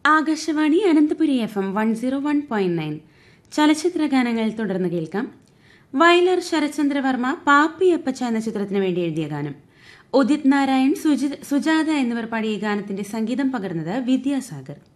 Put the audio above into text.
Akashvani Ananthapuri FM 101.9 ചലച്ചിത്ര ഗാനങ്ങൾ തുടർന്ന് കേൾക്കാം. വയലാർ ശരത്ചന്ദ്രവർമ്മ പാപ്പിയപ്പച്ച എന്ന ചിത്രത്തിന് വേണ്ടി എഴുതിയ ഗാനം. ഉദിത് നാരായൺ, സുജാത എന്നിവർ പാടിയ ഗാനത്തിന്റെ സംഗീതം പകർന്നത് വിദ്യാസാഗർ.